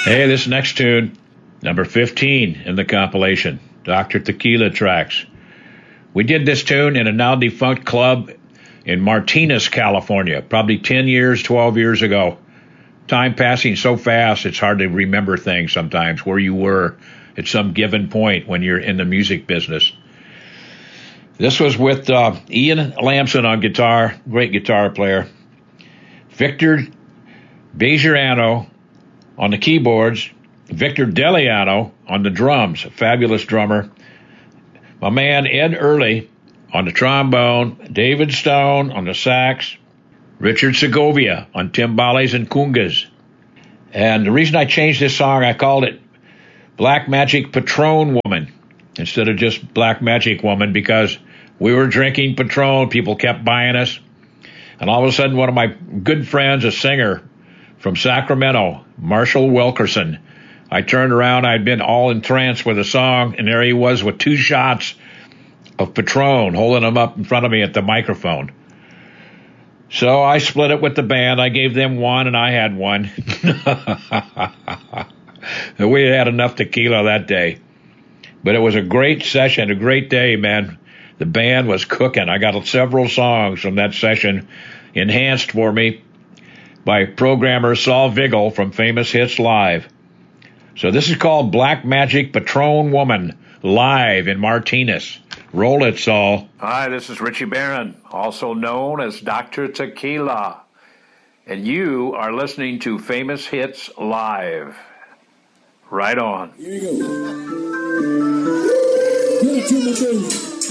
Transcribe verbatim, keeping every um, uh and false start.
Hey, this next tune, number fifteen in the compilation, Doctor Tequila Tracks. We did this tune in a now defunct club in Martinez, California, probably ten years, twelve years ago. Time passing so fast, it's hard to remember things sometimes, where you were at some given point when you're in the music business. This was with uh, Ian Lamson on guitar, great guitar player. Victor Bejerano on the keyboards. Victor Deliano on the drums, a fabulous drummer. My man Ed Early on the trombone. David Stone on the sax. Richard Segovia on timbales and congas. And the reason I changed this song, I called it Black Magic Patron Woman instead of just Black Magic Woman, because we were drinking Patron. People kept buying us. And all of a sudden, one of my good friends, a singer from Sacramento, Marshall Wilkerson, I turned around. I'd been all entranced with a song, and there he was with two shots of Patron, holding them up in front of me at the microphone. So I split it with the band. I gave them one, and I had one. We had enough tequila that day. But it was a great session, a great day, man. The band was cooking. I got several songs from that session enhanced for me by programmer Saul Vigil from Famous Hits Live. So this is called Black Magic Patron Woman, live in Martinez. Roll it, Saul. Hi, this is Richie Barron, also known as Doctor Tequila. And you are listening to Famous Hits Live. Right on. Here you go. You're too much